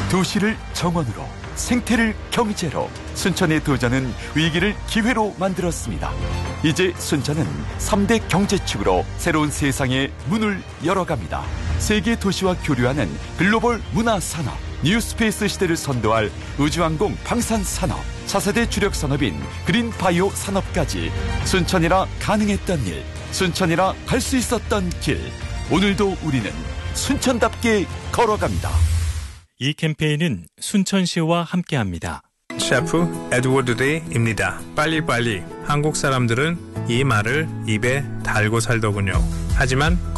도시를 정원으로, 생태를 경제로, 순천의 도전은 위기를 기회로 만들었습니다. 이제 순천은 3대 경제축으로 새로운 세상의 문을 열어갑니다. 세계 도시와 교류하는 글로벌 문화산업, 뉴스페이스 시대를 선도할 우주항공 방산산업, 차세대 주력 산업인 그린바이오 산업까지 순천이라 가능했던 일, 순천이라 갈 수 있었던 길. 오늘도 우리는 순천답게 걸어갑니다. 이 캠페인은 순천시와 함께합니다. 셰프 에드워드 데이입니다. 빨리빨리. 한국 사람들은 이 말을 입에 달고 살더군요. 하지만